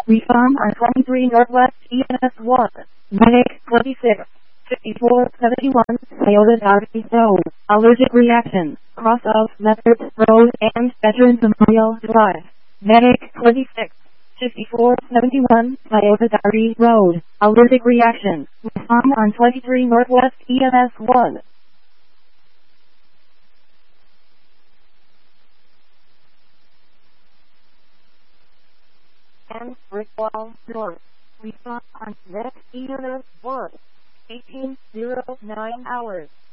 Reform on 23 Northwest ES1. Medic 26. 5471, Toyota Darby Zone. Allergic reaction. Cross of Methods Road and Veterans Memorial Drive. Medic 26. 5471, Toyota Darby Road. Allergic reaction. Reform on 23 Northwest ES1. And Brickwall North. Response on next ES1. 1809 hours.